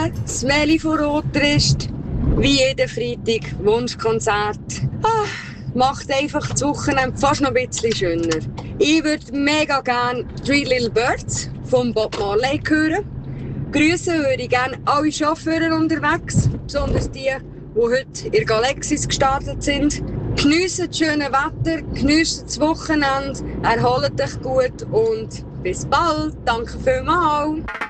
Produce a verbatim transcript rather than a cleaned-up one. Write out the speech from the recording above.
Morgen, Smelly von Rotrist. Wie jeden Freitag, Wunschkonzert. Ah, macht einfach das Wochenende fast noch ein bisschen schöner. Ich würde mega gerne Three Little Birds von Bob Marley hören. Grüßen würde ich gerne alle Chauffeure unterwegs, besonders die, die heute in der Galaxis gestartet sind. Geniessen das schöne Wetter, geniessen das Wochenende, erholt euch gut und bis bald. Danke vielmals.